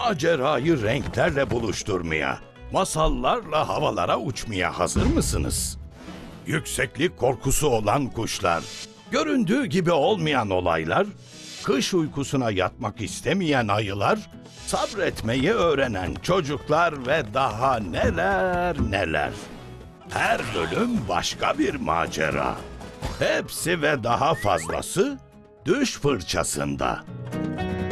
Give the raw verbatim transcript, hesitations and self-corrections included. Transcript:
macerayı renklerle buluşturmaya, masallarla havalara uçmaya hazır mısınız? Yükseklik korkusu olan kuşlar, göründüğü gibi olmayan olaylar, kış uykusuna yatmak istemeyen ayılar, sabretmeyi öğrenen çocuklar ve daha neler neler. Her bölüm başka bir macera. Hepsi ve daha fazlası Düş Fırçasında.